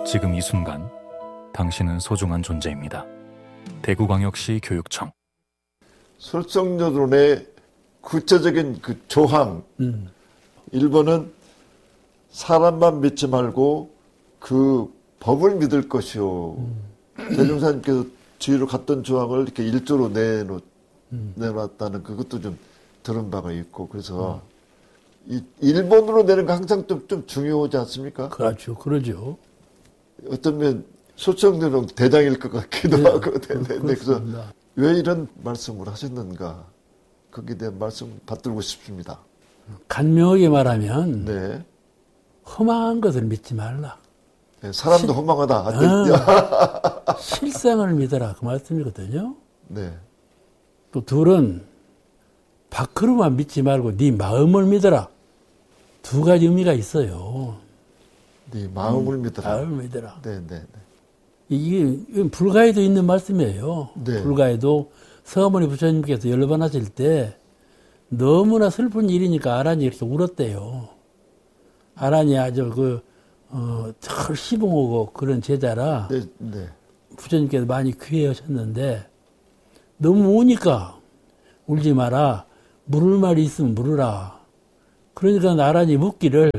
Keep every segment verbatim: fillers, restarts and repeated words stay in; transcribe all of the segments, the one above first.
지금 이 순간 당신은 소중한 존재입니다. 대구광역시 교육청. 설성여론의 구체적인 그 조항. 음. 일 번은 사람만 믿지 말고 그 법을 믿을 것이요. 음. 대종사님께서 지휘로 갔던 조항을 이렇게 일조로 내놓, 음. 내놨다는 그것도 좀 들은 바가 있고, 그래서 음. 이 일본으로 내는 거 항상 좀, 좀 중요하지 않습니까? 그렇죠. 그러죠. 어떤 면 소청대로 대장일 것 같기도 네, 하고, 네, 네, 그래서 왜 이런 말씀을 하셨는가, 거기에 대한 말씀 받들고 싶습니다. 간명하게 말하면 네. 허망한 것을 믿지 말라. 네, 사람도 실, 허망하다. 어, 실상을 믿어라, 그 말씀이거든요. 네. 또 둘은 밖으로만 믿지 말고 네 마음을 믿어라. 두 가지 의미가 있어요. 네 마음을 음, 믿어라. 마음을 믿어라. 네, 네, 네. 이게 불가에도 있는 말씀이에요. 네. 불가에도 서가모니 부처님께서 열반하실 때 너무나 슬픈 일이니까 아란이 이렇게 울었대요. 아란이 아주 그, 어, 털 시봉하고 그런 제자라. 네, 네. 부처님께서 많이 귀해하셨는데 너무 우니까 울지 마라. 물을 말이 있으면 물으라. 그러니까 아란이 묻기를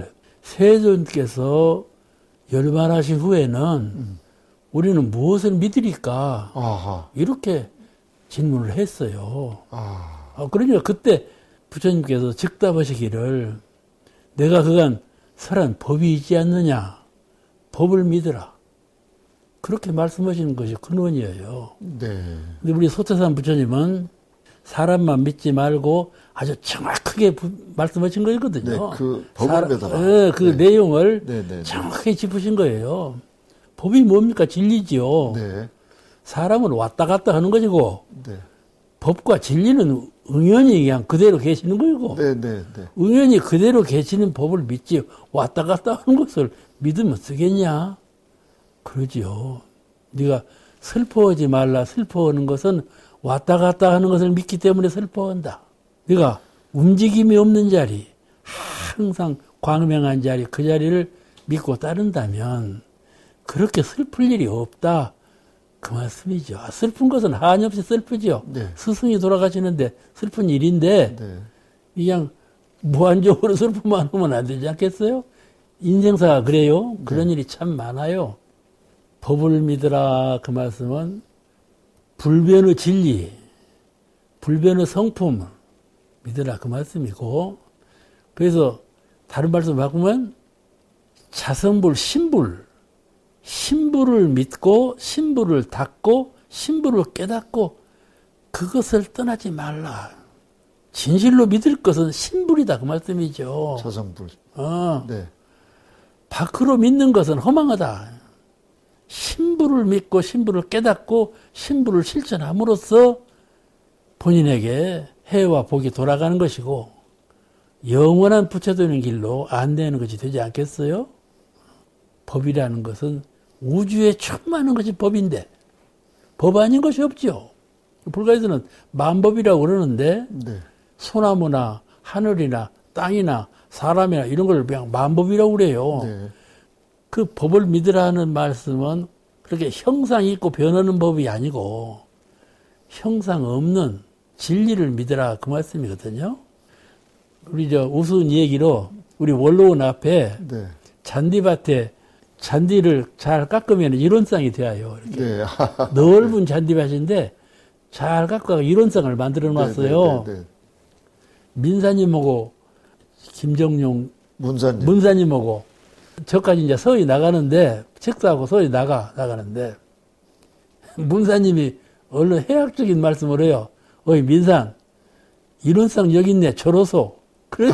세존께서 열반하신 후에는 음. 우리는 무엇을 믿으리까? 아하. 이렇게 질문을 했어요. 아. 어, 그러니까 그때 부처님께서 즉답하시기를 내가 그간 설한 법이 있지 않느냐? 법을 믿으라. 그렇게 말씀하시는 것이 근원이에요. 네. 근데 우리 소태산 부처님은 사람만 믿지 말고 아주 정확하게 부, 말씀하신 거거든요. 네, 그 법을 믿어라. 네, 그 네. 내용을 네, 네, 네. 정확하게 짚으신 거예요. 법이 뭡니까? 진리지요. 네. 사람은 왔다 갔다 하는 것이고 네. 법과 진리는 응연히 그냥 그대로 계시는 거고 네, 네, 네. 응연히 그대로 계시는 법을 믿지 왔다 갔다 하는 것을 믿으면 쓰겠냐? 그러지요. 네가 슬퍼하지 말라. 슬퍼하는 것은 왔다 갔다 하는 것을 믿기 때문에 슬퍼한다. 네가 움직임이 없는 자리, 항상 광명한 자리, 그 자리를 믿고 따른다면 그렇게 슬플 일이 없다. 그 말씀이죠. 슬픈 것은 한없이 슬프죠. 네. 스승이 돌아가시는데 슬픈 일인데 네. 그냥 무한적으로 슬픔만 하면 안 되지 않겠어요? 인생사가 그래요. 그런 네. 일이 참 많아요. 법을 믿으라 그 말씀은 불변의 진리, 불변의 성품 믿으라 그 말씀이고, 그래서 다른 말씀 바꾸면 자성불, 신불, 신불을 믿고 신불을 닫고 신불을 깨닫고 그것을 떠나지 말라. 진실로 믿을 것은 신불이다 그 말씀이죠. 자성불. 어. 네. 밖으로 믿는 것은 허망하다. 신불을 믿고 신불을 깨닫고 신불을 실천함으로써 본인에게 해와 복이 돌아가는 것이고 영원한 부처되는 길로 안내하는 것이 되지 않겠어요? 법이라는 것은 우주에 충만한 것이 법인데 법 아닌 것이 없죠. 불가에서는 만법이라고 그러는데 네. 소나무나 하늘이나 땅이나 사람이나 이런 걸 그냥 만법이라고 그래요. 네. 그 법을 믿으라는 말씀은 그렇게 형상 있고 변하는 법이 아니고 형상 없는 진리를 믿으라 그 말씀이거든요. 우리 저 우스운 얘기로 우리 원로원 앞에 네. 잔디밭에 잔디를 잘 깎으면 일원상이 되어요. 이렇게 네. 넓은 잔디밭인데 잘 깎아서 일원상을 만들어 놨어요. 네, 네, 네, 네. 민사님하고 김정용 문사님. 문사님하고 저까지 이제 서희 나가는데, 책사하고 서희 나가, 나가는데, 문사님이 얼른 해학적인 말씀을 해요. 어이, 민산, 이론상 여기 있네, 저로소. 그래서,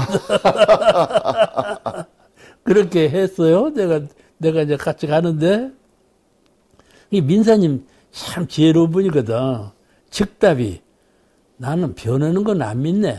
그렇게 했어요. 내가, 내가 이제 같이 가는데, 이 민사님 참 지혜로운 분이거든. 즉답이, 나는 변하는 건 안 믿네.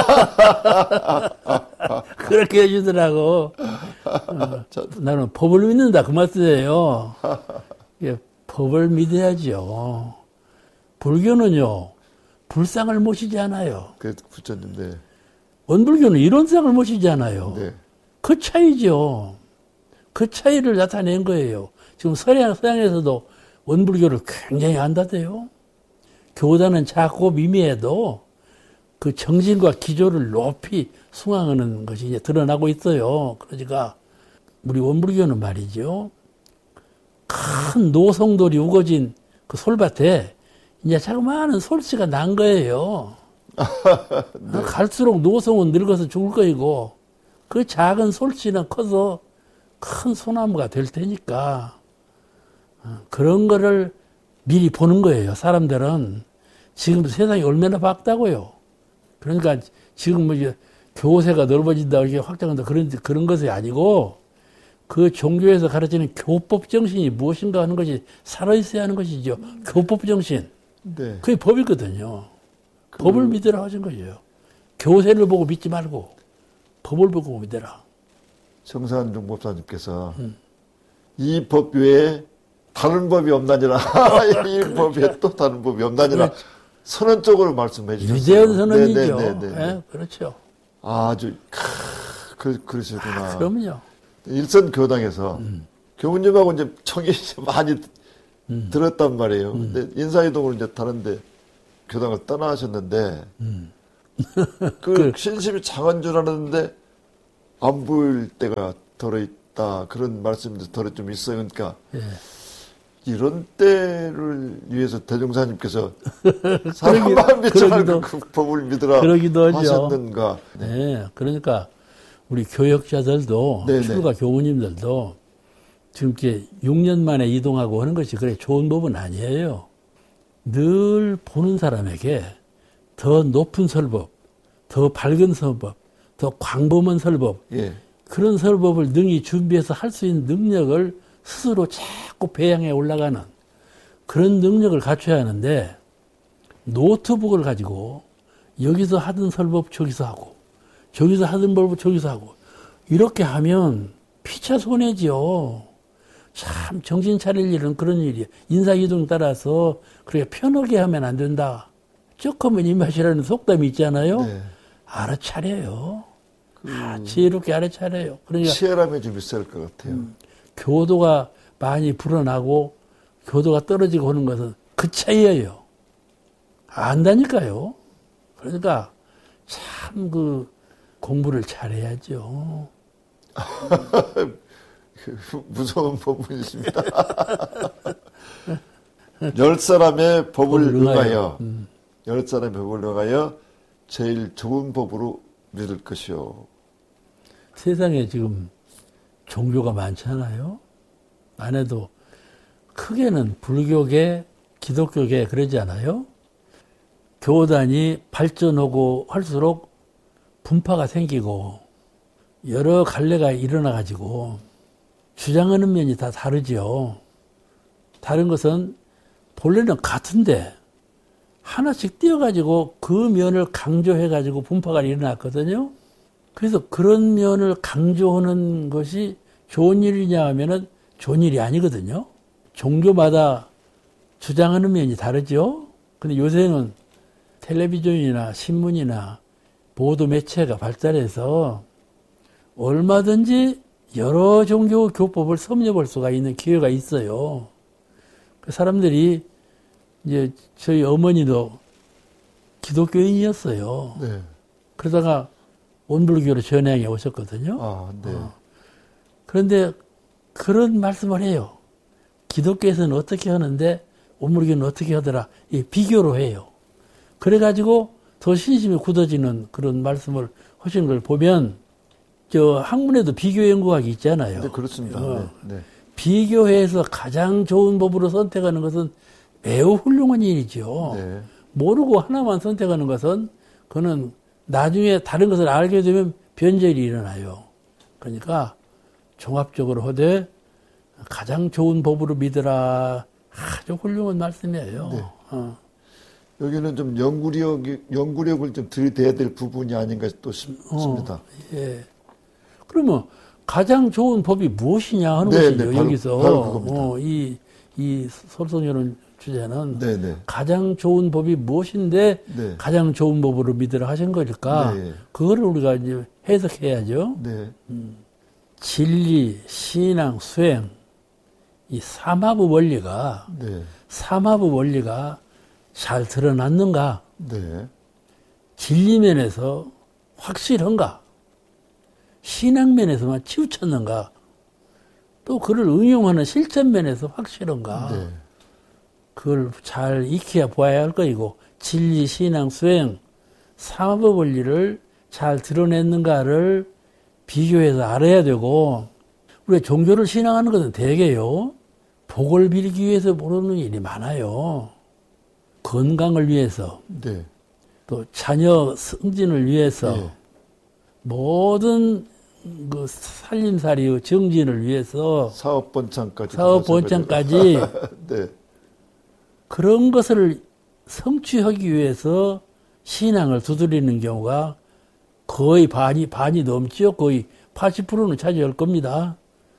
그렇게 해주더라고. 어, 나는 법을 믿는다. 그 말씀이에요. 예, 법을 믿어야죠. 불교는요, 불상을 모시지 않아요. 그, 부처님, 네. 원불교는 이론상을 모시지 않아요. 네. 그 차이죠. 그 차이를 나타낸 거예요. 지금 서양, 서양에서도 원불교를 굉장히 한다대요. 교단은 작고 미미해도 그 정신과 기조를 높이 숭앙하는 것이 이제 드러나고 있어요. 그러니까 우리 원불교는 말이죠. 큰 노송돌이 우거진 그 솔밭에 이제 자그마한 솔씨가 난 거예요. 네. 갈수록 노송은 늙어서 죽을 거이고 그 작은 솔씨는 커서 큰 소나무가 될 테니까 그런 거를 미리 보는 거예요. 사람들은 지금 세상이 얼마나 밝다고요. 그러니까 지금 뭐 이제 교세가 넓어진다 이렇게 확장한다 그런 그런 것이 아니고 그 종교에서 가르치는 교법 정신이 무엇인가 하는 것이 살아 있어야 하는 것이죠. 교법 정신. 네. 그게 법이거든요. 그... 법을 믿으라 하신 거예요. 교세를 보고 믿지 말고 법을 보고 믿으라. 정산중 목사님께서 음. 이 법 외에 다른 법이 없나니라. 이 법 외에 또 다른 법이 없나니라. 그렇죠. 선언적으로 말씀해 주셨어요. 유대원 선언이죠. 네, 네, 네, 네. 네, 그렇죠. 아주 크, 그러시구나. 아, 그럼요. 일선 교당에서 음. 교우님하고 이제 청이 많이 음. 들었단 말이에요. 음. 근데 인사이동으로 이제 다른데 교당을 떠나셨는데 음. 그, 그 신심이 장한 줄 알았는데 안 보일 때가 덜어 있다 그런 말씀도 덜어 좀 있어요. 그러니까 예. 이런 때를 위해서 대종사님께서 사람만 믿지 말고 그 법을 믿으라 그러기도 하죠. 하셨는가. 네. 네. 그러니까 우리 교역자들도 네네. 출가 교우님들도 지금 이렇게 육 년 만에 이동하고 하는 것이 그래 좋은 법은 아니에요. 늘 보는 사람에게 더 높은 설법, 더 밝은 설법, 더 광범한 설법 예. 그런 설법을 능히 준비해서 할 수 있는 능력을 스스로 자꾸 배양해 올라가는 그런 능력을 갖춰야 하는데 노트북을 가지고 여기서 하던 설법 저기서 하고 저기서 하던 법을 저기서 하고 이렇게 하면 피차 손해지요. 참 정신 차릴 일은 그런 일이에요. 인사이동 따라서 그렇게 편하게 하면 안 된다. 조금은 입맛이라는 속담이 있잖아요. 네. 알아차려요. 그... 아, 지혜롭게 알아차려요. 그러니까 치열함이 좀 있을 것 같아요. 음, 교도가 많이 불어나고 교도가 떨어지고 하는 것은 그 차이예요. 안다니까요. 그러니까 참 그 공부를 잘해야죠. 무서운 법문이십니다. 열 사람의 법을 응하여, 음. 열 사람의 법을 응하여 제일 좋은 법으로 믿을 것이요. 세상에 지금 종교가 많잖아요. 안 해도 크게는 불교계, 기독교계 그러지 않아요? 교단이 발전하고 할수록 분파가 생기고 여러 갈래가 일어나가지고 주장하는 면이 다 다르죠. 다른 것은 본래는 같은데 하나씩 띄어가지고 그 면을 강조해가지고 분파가 일어났거든요. 그래서 그런 면을 강조하는 것이 좋은 일이냐 하면은 좋은 일이 아니거든요. 종교마다 주장하는 면이 다르죠. 근데 요새는 텔레비전이나 신문이나 보도 매체가 발달해서 얼마든지 여러 종교 교법을 섭렵할 수가 있는 기회가 있어요. 그 사람들이 이제 저희 어머니도 기독교인이었어요. 네. 그러다가 원불교로 전향해 오셨거든요. 아, 네. 어. 그런데 그런 말씀을 해요. 기독교에서는 어떻게 하는데 원불교는 어떻게 하더라. 이 비교로 해요. 그래가지고 더 신심이 굳어지는 그런 말씀을 하시는 걸 보면 저 학문에도 비교 연구학이 있잖아요. 네, 그렇습니다. 어. 네, 네. 비교해서 가장 좋은 법으로 선택하는 것은 매우 훌륭한 일이죠. 네. 모르고 하나만 선택하는 것은 그는 나중에 다른 것을 알게 되면 변절이 일어나요. 그러니까 종합적으로 하되 가장 좋은 법으로 믿으라. 아주 훌륭한 말씀이에요. 네. 어. 여기는 좀 연구력, 연구력을 좀 들이대야 될 부분이 아닌가 또 싶습니다. 어, 예. 그러면 가장 좋은 법이 무엇이냐 하는 네, 것이죠. 네, 바로, 여기서 바로 그겁니다. 어, 이, 이 솔선이라는 주제는 네, 네. 가장 좋은 법이 무엇인데 네. 가장 좋은 법으로 믿으라 하신 거니까 네. 그거를 우리가 이제 해석해야죠. 네. 음. 진리, 신앙, 수행, 이 삼합의 원리가, 네. 삼합의 원리가 잘 드러났는가? 네. 진리면에서 확실한가? 신앙면에서만 치우쳤는가? 또 그를 응용하는 실천면에서 확실한가? 네. 그걸 잘 익혀야 보아야 할 거이고, 진리, 신앙, 수행, 삼합의 원리를 잘 드러냈는가를 비교해서 알아야 되고, 우리가 종교를 신앙하는 것은 대개요, 복을 빌기 위해서 모르는 일이 많아요. 건강을 위해서, 네. 또 자녀 승진을 위해서, 네. 모든 그 살림살이의 정진을 위해서, 사업 번창까지. 사업 번창까지, 네. 그런 것을 성취하기 위해서 신앙을 두드리는 경우가 거의 반이, 반이 넘지요. 거의 팔십 퍼센트는 차지할 겁니다.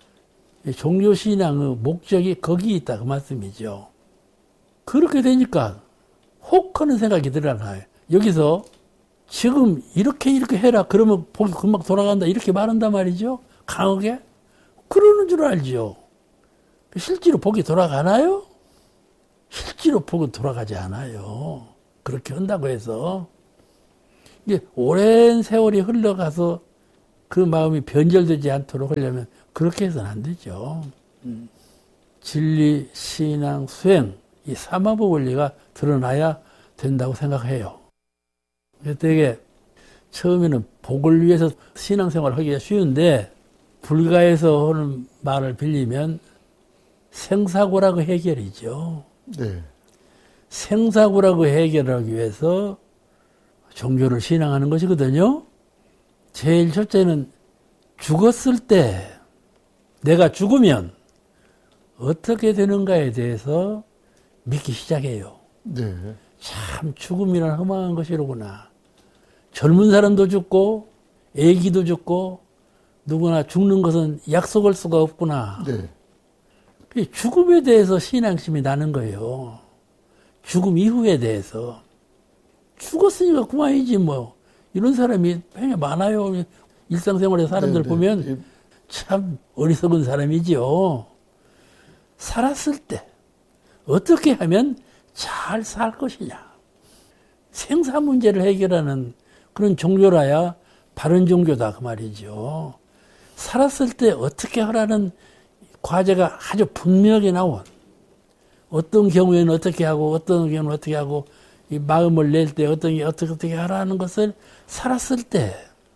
종교신앙의 목적이 거기 있다, 그 말씀이죠. 그렇게 되니까 혹 하는 생각이 들어나요. 여기서 지금 이렇게 이렇게 해라, 그러면 복이 금방 돌아간다, 이렇게 말한단 말이죠. 강하게. 그러는 줄 알죠. 실제로 복이 돌아가나요? 실제로 복은 돌아가지 않아요. 그렇게 한다고 해서. 이게 오랜 세월이 흘러가서 그 마음이 변절되지 않도록 하려면 그렇게 해서는 안 되죠. 음. 진리, 신앙, 수행, 이 삼합의 원리가 드러나야 된다고 생각해요. 되게 처음에는 복을 위해서 신앙생활을 하기가 쉬운데, 불가에서 하는 말을 빌리면 생사고라고 해결이죠. 네. 생사고라고 해결하기 위해서 종교를 신앙하는 것이거든요. 제일 첫째는 죽었을 때 내가 죽으면 어떻게 되는가에 대해서 믿기 시작해요. 네. 참 죽음이란 험한 것이로구나. 젊은 사람도 죽고 애기도 죽고 누구나 죽는 것은 약속할 수가 없구나. 네. 죽음에 대해서 신앙심이 나는 거예요. 죽음 이후에 대해서. 죽었으니까 그만이지 뭐. 이런 사람이 굉장히 많아요. 일상생활의 사람들 네, 보면 네. 참 어리석은 사람이지요. 살았을 때 어떻게 하면 잘 살 것이냐. 생사 문제를 해결하는 그런 종교라야 바른 종교다, 그 말이죠. 살았을 때 어떻게 하라는 과제가 아주 분명하게 나온, 어떤 경우에는 어떻게 하고 어떤 경우는 어떻게 하고, 이 마음을 낼 때 어떤 게 어떻게 어떻게 하라는 것을 살았을 때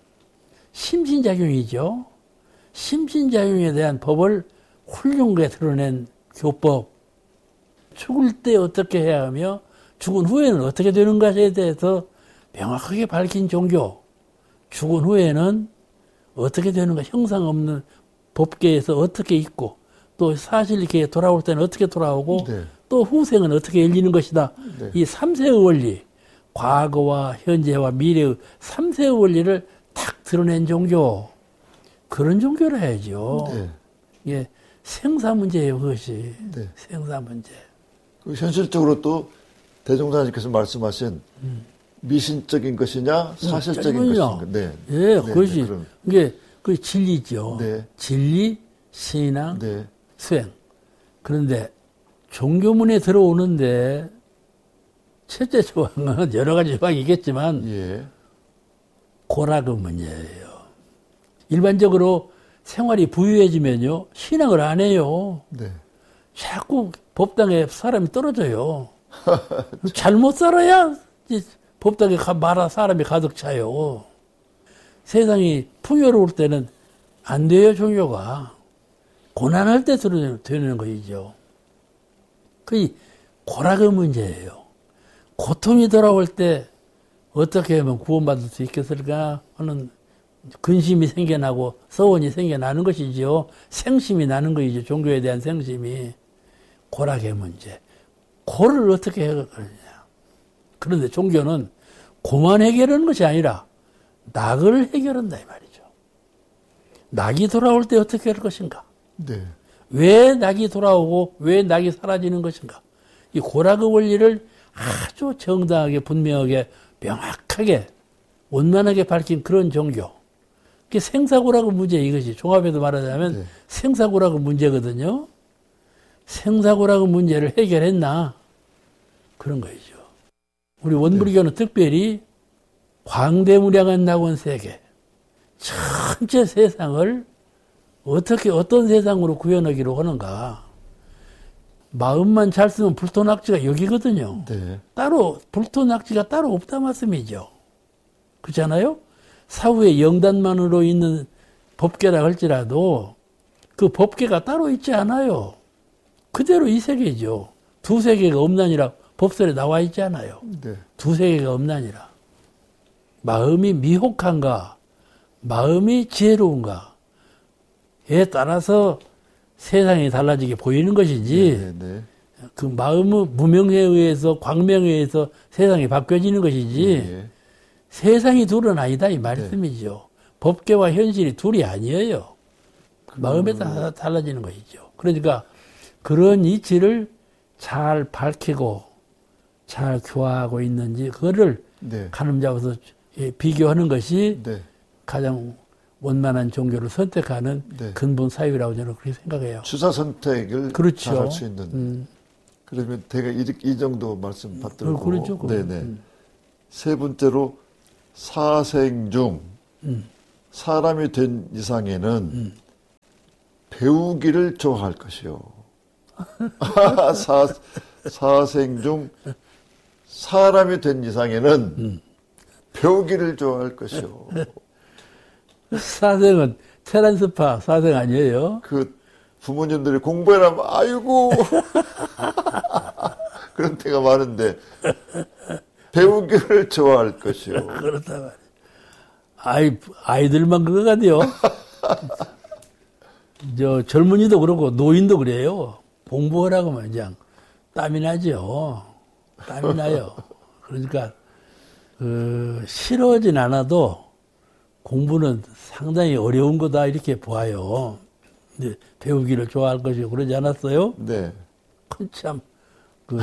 심신작용이죠. 심신작용에 대한 법을 훌륭하게 드러낸 교법, 죽을 때 어떻게 해야 하며 죽은 후에는 어떻게 되는 것에 대해서 명확하게 밝힌 종교, 죽은 후에는 어떻게 되는가, 형상 없는 법계에서 어떻게 있고, 또 사실 이렇게 돌아올 때는 어떻게 돌아오고, 네. 또 후생은 어떻게 열리는 것이다. 네. 이 삼세의 원리, 과거와 현재와 미래의 삼세의 원리를 탁 드러낸 종교, 그런 종교를 해야죠. 네. 예, 생사 문제예요, 그것이. 네. 생사 문제. 그 현실적으로 또 대종사님께서 말씀하신 음. 미신적인 것이냐 사실적인 음, 것인가. 네. 예, 네, 그것이 네, 그런. 이게 그 진리죠. 네. 진리, 신앙, 네. 수행. 그런데 종교문에 들어오는데 첫째 조항은 여러 가지 조항이 있겠지만 예. 고락의 문제예요. 일반적으로 생활이 부유해지면요, 신앙을 안 해요. 네. 자꾸 법당에 사람이 떨어져요. 잘못 살아야 법당에 말아 사람이 가득 차요. 세상이 풍요로울 때는 안 돼요, 종교가. 고난할 때 되는 것이죠. 그 고락의 문제예요. 고통이 돌아올 때 어떻게 하면 구원받을 수 있겠을까 하는 근심이 생겨나고 서원이 생겨나는 것이죠. 생심이 나는 것이죠. 종교에 대한 생심이. 고락의 문제. 고를 어떻게 해결하느냐. 그런데 종교는 고만 해결하는 것이 아니라 낙을 해결한다, 이 말이죠. 낙이 돌아올 때 어떻게 할 것인가. 네. 왜 낙이 돌아오고 왜 낙이 사라지는 것인가. 이 고락의 원리를 아주 정당하게 분명하게 명확하게 원만하게 밝힌 그런 종교. 그게 생사고락의 문제 이것이. 종합해서 말하자면 네. 생사고락의 문제거든요. 생사고락의 문제를 해결했나? 그런 거죠. 우리 원불교는 네. 특별히 광대무량한 낙원 세계, 전체 세상을 어떻게 어떤 세상으로 구현하기로 하는가. 마음만 잘 쓰면 불토낙지가 여기거든요. 네. 따로 불토낙지가 따로 없다 말씀이죠. 그렇잖아요? 사후에 영단만으로 있는 법계라 할지라도 그 법계가 따로 있지 않아요. 그대로 이 세계죠. 두 세계가 없나니라 법설에 나와 있지 않아요. 네. 두 세계가 없나니라. 마음이 미혹한가, 마음이 지혜로운가에 따라서 세상이 달라지게 보이는 것이지, 네, 네. 그 마음의 무명에 의해서, 광명에 의해서 세상이 바뀌어지는 것이지, 네. 세상이 둘은 아니다, 이 말씀이죠. 네. 법계와 현실이 둘이 아니에요. 그 마음에 따라 달라지는 것이죠. 그러니까 그런 이치를 잘 밝히고, 잘 교화하고 있는지, 그거를 네. 가늠 잡아서 비교하는 것이 네. 가장 원만한 종교를 선택하는 네. 근본 사유라고 저는 그렇게 생각해요. 추사 선택을 그렇죠. 잘 할 수 있는. 음. 그러면 대가 이, 이 정도 말씀 받들고. 음, 그렇죠. 네네. 음. 세 번째로 사생 중 음. 사람이 된 이상에는 음. 배우기를 좋아할 것이요. 사, 사생 중 사람이 된 이상에는 음. 배우기를 좋아할 것이요. 사생은 테란스파 사생 아니에요? 그 부모님들이 공부해라면 아이고 그런 때가 많은데 배우기를 좋아할 것이요. 그렇다 말이야. 아이 아이들만 그거 같아요. 저 젊은이도 그렇고 노인도 그래요. 공부하라고 하면 그냥 땀이 나죠. 땀이 나요. 그러니까 그 싫어하진 않아도 공부는 상당히 어려운 거다 이렇게 보아요. 근데 배우기를 좋아할 것이고 그러지 않았어요? 네. 그 참 그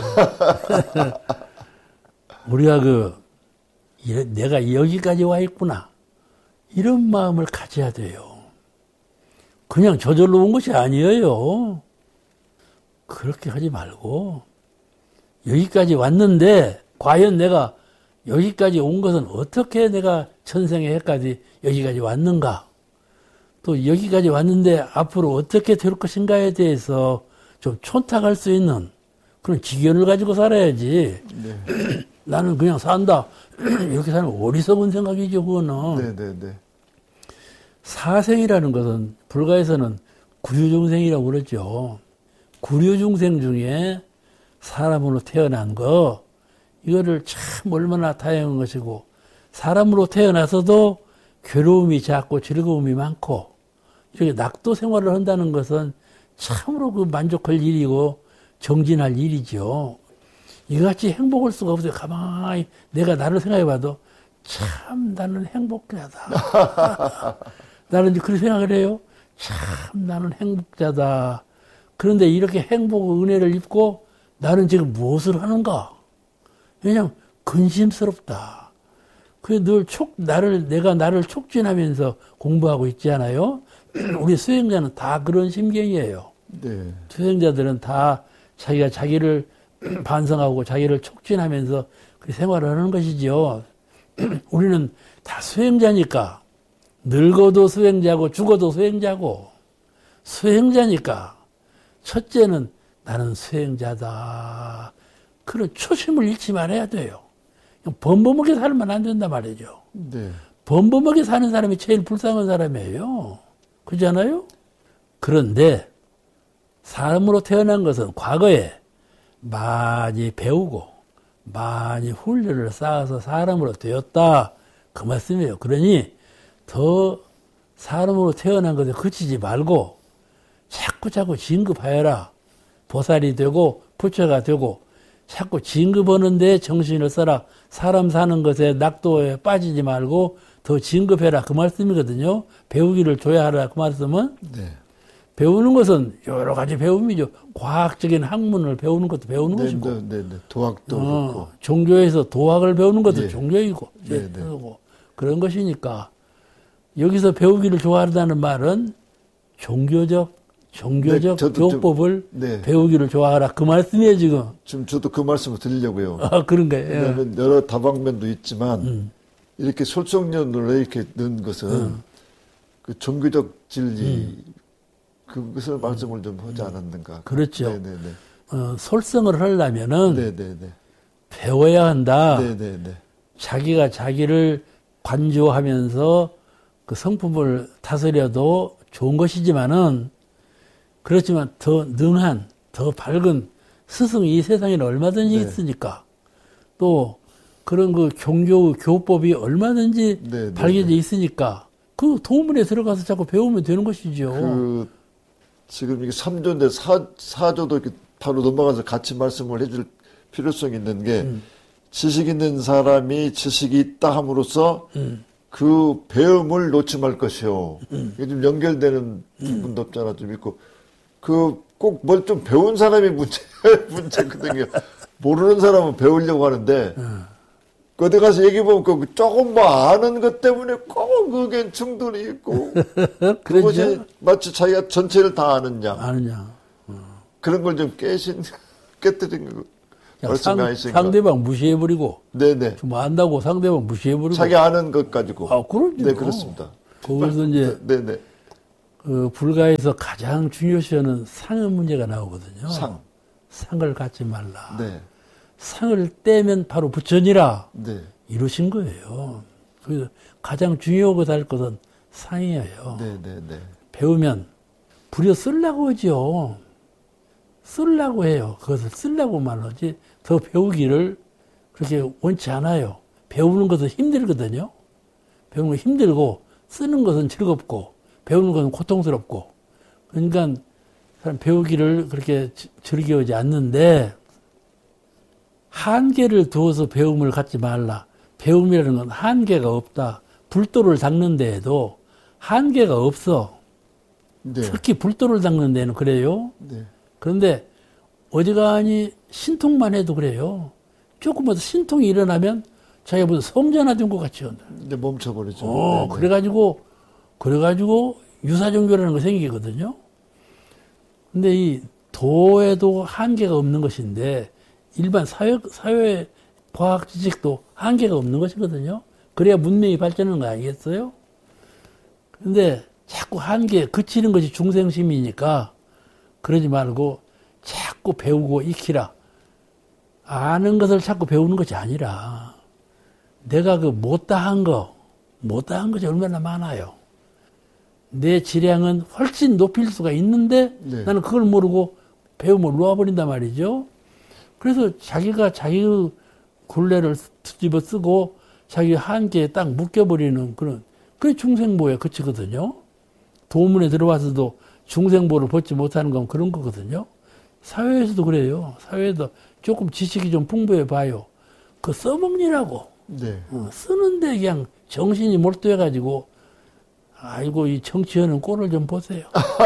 우리가 그 이래, 내가 여기까지 와 있구나 이런 마음을 가져야 돼요. 그냥 저절로 온 것이 아니에요. 그렇게 하지 말고 여기까지 왔는데 과연 내가 여기까지 온 것은 어떻게 내가 천생의 해까지 여기까지 왔는가? 또 여기까지 왔는데 앞으로 어떻게 될 것인가에 대해서 좀 촌탁할 수 있는 그런 지견을 가지고 살아야지. 네. 나는 그냥 산다. 이렇게 사는 어리석은 생각이죠, 그거는. 네, 네, 네. 사생이라는 것은 불가에서는 구류중생이라고 그러죠. 구류중생 중에 사람으로 태어난 거 이거를 참 얼마나 다양한 것이고 사람으로 태어나서도 괴로움이 작고 즐거움이 많고 이렇게 낙도 생활을 한다는 것은 참으로 그 만족할 일이고 정진할 일이죠. 이같이 행복할 수가 없어요. 가만히 내가 나를 생각해봐도 참 나는 행복자다. 나는 그렇게 생각을 해요. 참 나는 행복자다. 그런데 이렇게 행복의 은혜를 입고 나는 지금 무엇을 하는가? 왜냐면 근심스럽다. 그게 늘 촉, 나를, 내가 나를 촉진하면서 공부하고 있잖아요. 우리 수행자는 다 그런 심경이에요. 네. 수행자들은 다 자기가 자기를 반성하고 자기를 촉진하면서 그 생활을 하는 것이죠. 우리는 다 수행자니까 늙어도 수행자고 죽어도 수행자고 수행자니까 첫째는 나는 수행자다. 그런 초심을 잃지 말아야 돼요. 범범하게 살면 안 된단 말이죠. 네. 범범하게 사는 사람이 제일 불쌍한 사람이에요. 그렇잖아요? 그런데 사람으로 태어난 것은 과거에 많이 배우고 많이 훈련을 쌓아서 사람으로 되었다. 그 말씀이에요. 그러니 더 사람으로 태어난 것에 그치지 말고 자꾸 자꾸 진급하여라. 보살이 되고 부처가 되고 자꾸 진급하는 데 정신을 써라. 사람 사는 것에 낙도에 빠지지 말고 더 진급해라. 그 말씀이거든요. 배우기를 줘야 하라. 그 말씀은. 네. 배우는 것은 여러 가지 배움이죠. 과학적인 학문을 배우는 것도 배우는 네, 것이고. 네, 네, 네. 도학도 어, 그렇고. 종교에서 도학을 배우는 것도 예. 종교이고. 네, 네. 그런 것이니까 여기서 배우기를 좋아한다는 말은 종교적, 종교적 네, 교법을 좀, 네. 배우기를 좋아하라. 그 말씀이에요, 지금. 지금 저도 그 말씀을 드리려고요. 아, 그런가요? 왜냐하면 여러 다방면도 있지만, 음. 이렇게 솔선련을 이렇게 넣은 것은 음. 그 종교적 진리, 음. 그것을 말씀을 좀 하지 않았는가. 그렇죠. 네네네. 어, 솔성을 하려면은 네네네. 배워야 한다. 네네네. 자기가 자기를 관조하면서 그 성품을 다스려도 좋은 것이지만은 그렇지만 더 능한, 더 밝은 스승이 이 세상에는 얼마든지 네. 있으니까 또 그런 그 종교 교법이 얼마든지 네, 네, 밝혀져 네. 있으니까 그 도문에 들어가서 자꾸 배우면 되는 것이죠. 그 지금 이게 삼 조인데 사, 사 조도 이렇게 바로 넘어가서 같이 말씀을 해줄 필요성이 있는 게 음. 지식 있는 사람이 지식이 있다 함으로써 음. 그 배움을 놓지 말 것이요. 음. 이게 좀 연결되는 부분도 없잖아 좀 있고 그 꼭 뭘 좀 배운 사람이 문제 문제거든요. 모르는 사람은 배우려고 하는데 음. 어디 가서 얘기해 보면 그 조금 뭐 아는 것 때문에 꼭 그게 충돌이 있고 그것이 그렇죠? 마치 자기가 전체를 다 아는 양 아느냐. 그런 걸 좀 깨신 깨뜨린 거 말씀이 상, 아니신가? 상대방 무시해버리고 네네. 좀 안다고 상대방 무시해버리고 자기 아는 것 가지고. 아, 그럼요. 네 그렇습니다. 거기서 이제 네네. 그 불가에서 가장 중요시하는 상의 문제가 나오거든요. 상. 상을 갖지 말라. 네. 상을 떼면 바로 부처니라. 네. 이러신 거예요. 그래서 가장 중요하고 할 것은 상이에요. 네네네. 배우면 부려 쓰려고 하죠. 쓰려고 해요. 그것을 쓰려고만 하지 더 배우기를 그렇게 원치 않아요. 배우는 것은 힘들거든요. 배우는 건 힘들고 쓰는 것은 즐겁고 배우는 것은 고통스럽고 그러니까 사람 배우기를 그렇게 즐겨하지 않는데 한계를 두어서 배움을 갖지 말라. 배움이라는 건 한계가 없다. 불도를 닦는 데에도 한계가 없어. 네. 특히 불도를 닦는 데는 그래요. 네. 그런데 어지간히 신통만 해도 그래요. 조금만 신통이 일어나면 자기가 무슨 성전화 된 것 같죠. 이제 멈춰버리죠. 어, 네네. 그래가지고, 그래가지고 유사종교라는 거 생기거든요. 근데 이 도에도 한계가 없는 것인데 일반 사회, 사회 과학 지식도 한계가 없는 것이거든요. 그래야 문명이 발전하는 거 아니겠어요? 근데 자꾸 한계에 그치는 것이 중생심이니까 그러지 말고 자꾸 배우고 익히라. 아는 것을 자꾸 배우는 것이 아니라 내가 그 못다한 거, 못다한 것이 얼마나 많아요. 내 질량은 훨씬 높일 수가 있는데 네. 나는 그걸 모르고 배움을 놓아버린단 말이죠. 그래서 자기가 자기의 굴레를 뒤집어 쓰고 자기 한계에 딱 묶여버리는 그런, 그게 중생보에 그치거든요. 도문에 들어와서도 중생보를 벗지 못하는 건 그런 거거든요. 사회에서도 그래요. 사회에도 조금 지식이 좀 풍부해 봐요. 그 써먹느라고. 네. 어, 쓰는데 그냥 정신이 몰두해가지고, 아이고, 이 정치하는 꼴을 좀 보세요.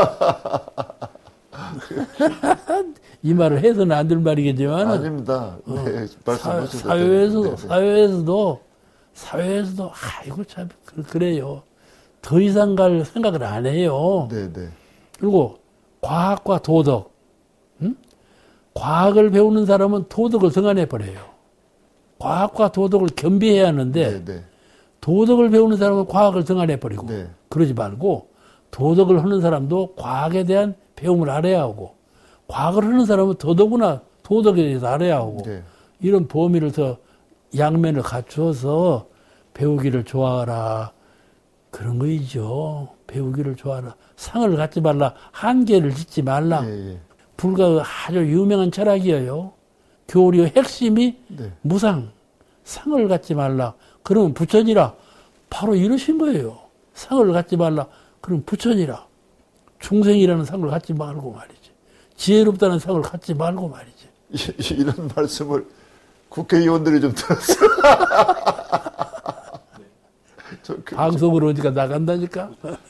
이 말을 해서는 안 될 말이겠지만. 아닙니다. 네. 어, 말씀하셔도 사, 사회에서도, 됩니다. 네. 사회에서도, 사회에서도, 아이고, 참, 그- 그래요. 더 이상 갈 생각을 안 해요. 네, 네. 그리고 과학과 도덕, 응? 과학을 배우는 사람은 도덕을 등한해버려요. 과학과 도덕을 겸비해야 하는데, 네, 네. 도덕을 배우는 사람은 과학을 등한해버리고, 네. 그러지 말고, 도덕을 하는 사람도 과학에 대한 배움을 알아야 하고, 과학을 하는 사람은 더더구나 도덕에 대해서 알아야 하고, 네. 이런 범위를 더 양면을 갖추어서 배우기를 좋아하라. 그런 거이죠. 배우기를 좋아하라. 상을 갖지 말라. 한계를 짓지 말라. 예, 예. 불가 아주 유명한 철학이에요. 교리의 핵심이 네. 무상. 상을 갖지 말라. 그러면 부처니라. 바로 이러신 거예요. 상을 갖지 말라. 그럼 부처니라. 중생이라는 상을 갖지 말고 말이지. 지혜롭다는 상을 갖지 말고 말이지. 이- 이런 말씀을 국회의원들이 좀 들었어요. 저 그- 방송으로 어디가 나간다니까.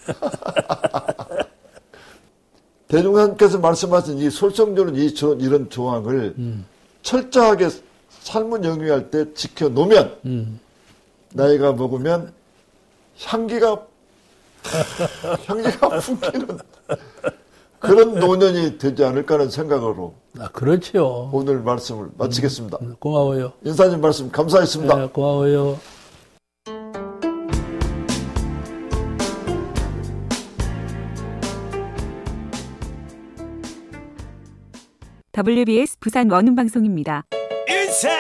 대종사님께서 말씀하신 이 솔성조는 이 조, 이런 조항을 음. 철저하게 삶을 영위할 때 지켜놓으면 음. 나이가 먹으면 향기가 형제가 풍기는 그런 노년이 되지 않을까 하는 생각으로 아, 그렇죠. 오늘 말씀을 마치겠습니다. 음, 고마워요. 인사님 말씀 감사했습니다. 네, 고마워요. 더블유비에스 부산 원음방송입니다.